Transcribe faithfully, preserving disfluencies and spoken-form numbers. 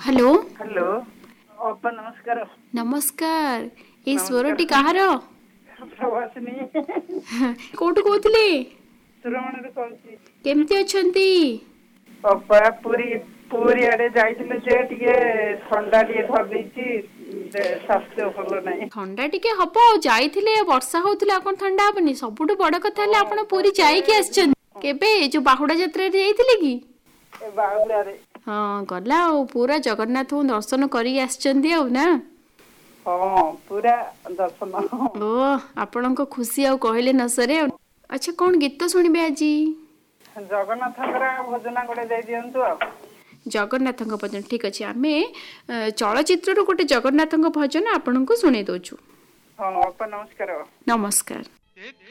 Hello hello अप्पा नमस्कार। नमस्कार। ए स्वरटी कहार? प्रवासिनी कोठु कहूले? सुरमणीରୁ କହୁଛି। केमती अछंती? ଅପା ପୁରୀ ପୁରୀ ଆଡେ ଯାଇଥିଲେ ଯେ ଟିକେ ଥଣ୍ଡା ଟିକେ ଧରିଦେଇଛି, ସ୍ୱାସ୍ଥ୍ୟ ଭଲ ନାହିଁ। ଥଣ୍ଡା ଟିକେ ହବ ଆଉ ଯାଇଥିଲେ ବର୍ଷା ହଉଥିଲା ଆପଣ ଥଣ୍ଡା ହବନି। ସବୁଠୁ ବଡ କଥା ହେଲା ଆପଣ ପୁରୀ ଯାଇକି ଆସିଛନ୍ତି। କେବେ ଯୋଉ ବାହୁଡା ଯାତ୍ରାରେ ଯାଇଥିଲେ କି? ଏ ବାହୁଡାରେ। ହଁ ଗଲା ଆଉ ପୁରା ଜଗନ୍ନାଥଙ୍କୁ ଦର୍ଶନ କରିକି ଆସିଛନ୍ତି ଆଉ ନା? ହଁ ପୁରା ଦର୍ଶନ। ଓ ଆପଣଙ୍କ ଖୁସି ଆଉ କହିଲେ ନ ସରେ ଆଉ। ଆଚ୍ଛା କଣ ଗୀତ ଶୁଣିବେ ଆଜି? ଜଗନ୍ନାଥଙ୍କର ଭଜନ ଗୋଟେ ଦେଇ ଦିଅନ୍ତୁ ଆଉ। ଜଗନ୍ନାଥଙ୍କ ଭଜନ ଠିକ ଅଛି। ଆମେ ଚଳଚିତ୍ରରୁ ଗୋଟେ ଜଗନ୍ନାଥଙ୍କ ଭଜନ ଆପଣଙ୍କୁ ଶୁଣେଇ ଦଉଛୁ। ହଁ ଅପା ନମସ୍କାର। ନମସ୍କାର।